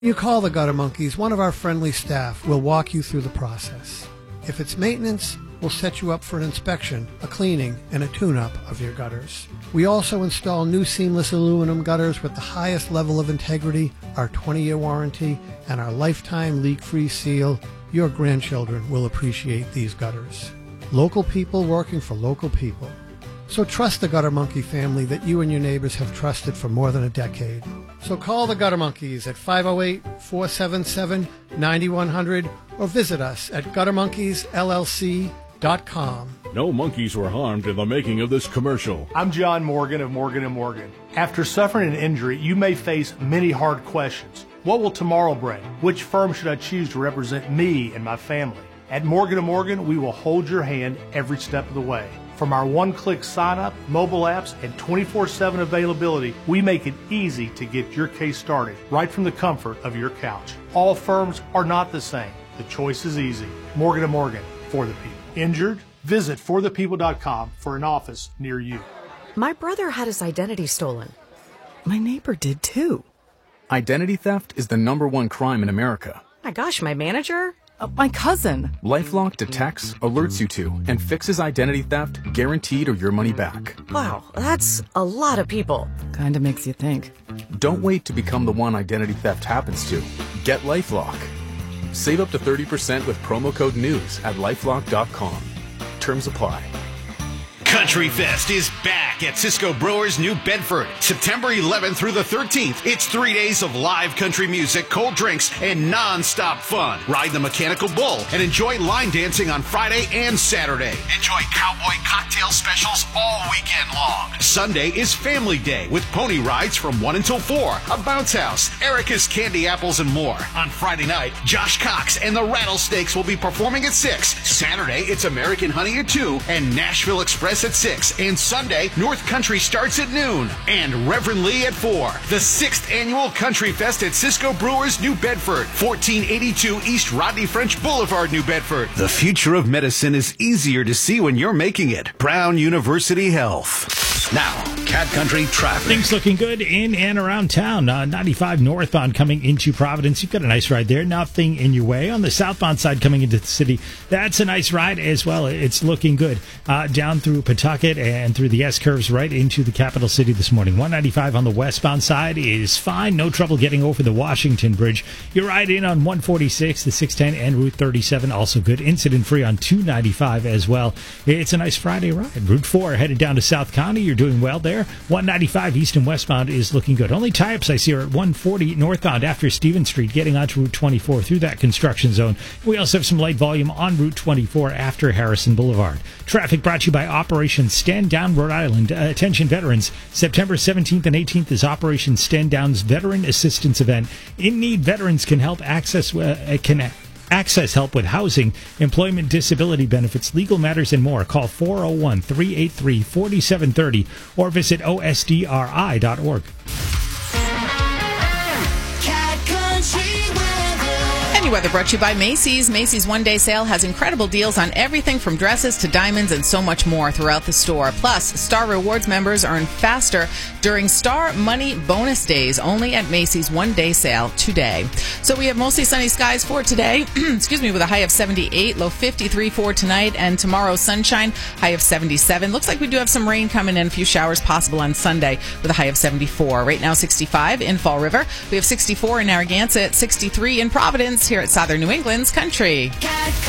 You call the Gutter Monkeys, one of our friendly staff will walk you through the process. If it's maintenance, we'll set you up for an inspection, a cleaning, and a tune-up of your gutters. We also install new seamless aluminum gutters with the highest level of integrity, our 20-year warranty, and our lifetime leak-free seal. Your grandchildren will appreciate these gutters. Local people working for local people. So trust the Gutter Monkey family that you and your neighbors have trusted for more than a decade. So call the Gutter Monkeys at 508-477-9100 or visit us at guttermonkeysllc.com. No monkeys were harmed in the making of this commercial. I'm John Morgan of Morgan & Morgan. After suffering an injury, you may face many hard questions. What will tomorrow bring? Which firm should I choose to represent me and my family? At Morgan & Morgan, we will hold your hand every step of the way. From our one-click sign-up, mobile apps, and 24/7 availability, we make it easy to get your case started right from the comfort of your couch. All firms are not the same. The choice is easy. Morgan & Morgan, for the people. Injured? Visit forthepeople.com for an office near you. My brother had his identity stolen. My neighbor did too. Identity theft is the #1 crime in America. My gosh, my manager? My cousin. LifeLock detects, alerts you to, and fixes identity theft, guaranteed or your money back. Wow, that's a lot of people. Kinda makes you think. Don't wait to become the one identity theft happens to. Get LifeLock. Save up to 30% with promo code NEWS at LifeLock.com. Terms apply. Country Fest is back at Cisco Brewers, New Bedford, September 11th through the 13th. It's 3 days of live country music, cold drinks, and non-stop fun. Ride the mechanical bull and enjoy line dancing on Friday and Saturday. Enjoy cowboy cocktail specials all weekend long. Sunday is Family Day with pony rides from 1 until 4, a bounce house, Erica's Candy Apples, and more. On Friday night, Josh Cox and the Rattlesnakes will be performing at 6. Saturday, it's American Honey at 2 and Nashville Express at 6. And Sunday, North Country starts at noon. And Reverend Lee at 4. The 6th Annual Country Fest at Cisco Brewers, New Bedford, 1482 East Rodney French Boulevard, New Bedford. The future of medicine is easier to see when you're making it. Brown University Health. Now, Cat Country traffic. Things looking good in and around town. 95 northbound coming into Providence. You've got a nice ride there. Nothing in your way. On the southbound side coming into the city, that's a nice ride as well. It's looking good. Down through Pawtucket and through the S-curves right into the capital city this morning. 195 on the westbound side is fine. No trouble getting over the Washington Bridge. You're right in on 146, the 610, and Route 37. Also good. Incident-free on 295 as well. It's a nice Friday ride. Route 4 headed down to South County. You're doing well there. 195 east and westbound is looking good. Only tie-ups I see are at 140 northbound after Stevens Street, getting onto Route 24 through that construction zone. We also have some light volume on Route 24 after Harrison Boulevard. Traffic brought to you by Operation Stand Down Rhode Island. Attention veterans, September 17th and 18th is Operation Stand Down's Veteran Assistance Event. In need veterans can help access help with housing, employment, disability benefits, legal matters, and more. Call 401-383-4730 or visit osdri.org. Any weather brought to you by Macy's. Macy's one-day sale has incredible deals on everything from dresses to diamonds and so much more throughout the store. Plus, Star Rewards members earn faster during Star Money Bonus Days only at Macy's one-day sale today. So we have mostly sunny skies for today, excuse me, with a high of 78, low 53 for tonight, and tomorrow sunshine, high of 77. Looks like we do have some rain coming in, a few showers possible on Sunday with a high of 74. Right now 65 in Fall River. We have 64 in Narragansett, 63 in Providence here at Southern New England's Country.